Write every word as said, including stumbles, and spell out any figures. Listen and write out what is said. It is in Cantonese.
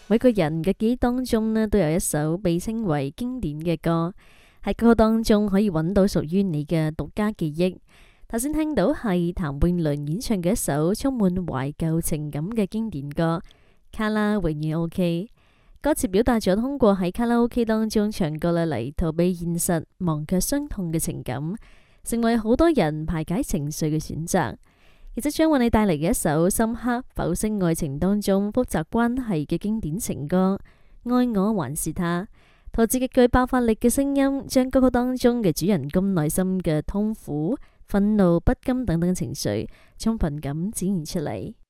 每個人嘅記憶當中呢，都有一首被稱為經典嘅歌，喺歌當中可以揾到屬於你嘅獨家記憶。頭先聽到係譚詠麟演唱嘅一首充滿懷舊情感嘅經典歌《卡拉永遠 OK》，歌詞表達咗通過喺卡拉 OK 當中唱歌咧嚟逃避現實、忘卻傷痛嘅情感，成為好多人排解情緒嘅選擇。亦即將為你帶嚟嘅一首深刻剖析愛情當中複雜關係嘅經典情歌《愛我還是他》。陶喆極具爆發力嘅聲音，將歌曲當中嘅主人公內心嘅痛苦、憤怒、不甘等等情緒，充分咁展現出嚟。